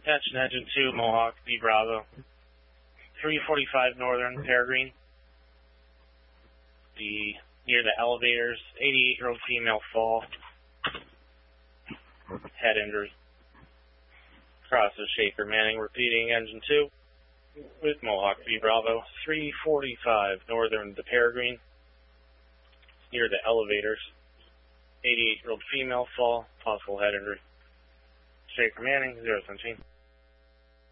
Attention Engine 2, Mohawk, B Bravo. 345 Northern, Peregrine. Near the elevators, 88-year-old female fall. Head injury. Crosses Shaker Manning, repeating Engine 2 with Mohawk B Bravo. 345 Northern, the Peregrine. Near the elevators, 88-year-old female fall, possible head injury. Shaker Manning, 017.